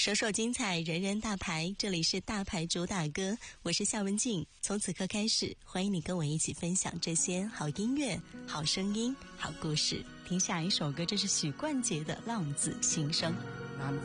首首精彩，人人大牌，这里是大牌主打歌，我是夏文静。从此刻开始，欢迎你跟我一起分享这些好音乐、好声音、好故事。听下一首歌，这是许冠杰的《浪子心声》。 南